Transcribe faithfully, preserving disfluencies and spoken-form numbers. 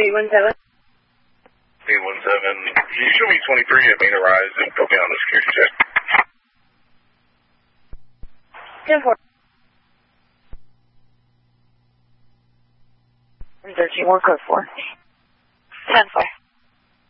eight one seven. eight one seven. Can you show me twenty-three at Main Rise and put me on the security check? ten four. thirteen, one code four. ten four.